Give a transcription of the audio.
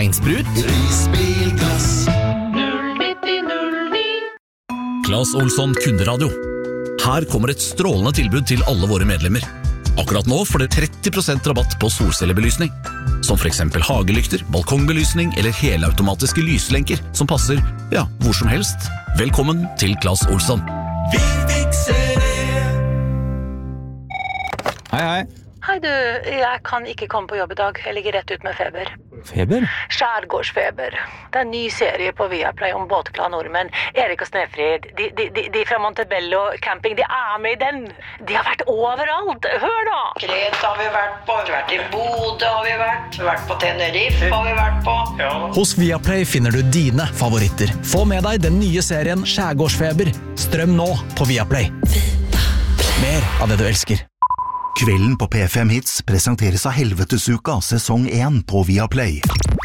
steinsprut, Risbilgass. 09009. Claes Olsson Kunderadio. Her kommer et strålende tilbud til alle våre medlemmer. Akkurat nå får dere 30% rabatt på solcellebelysning. Som for eksempel hagelykter, balkongbelysning eller helautomatiske lyslenker som passer, ja, hvor som helst. Velkommen til Claes Olsson. Vi fikser det. Hei. Hei du, jeg kan ikke komme på jobb i dag. Jeg ligger rett ut med feber. Feber? Skjærgårdsfeber. Det er en ny serie på Viaplay om båtglade nordmenn. Erik og Snefrid, de fra Montebello camping, de er med i den. De har vært overalt. Hør da! Kreta har vi vært på, vi har vært i Bodø har vi vært på Tenerife har vi vært på. Hos Viaplay finner du dine favoritter. Få med deg den nye serien Skjærgårdsfeber. Strøm nå på Viaplay. Mer av det du elsker. Kvelden på P5 Hits presenteres av Helvetesuka sesong 1 på Viaplay.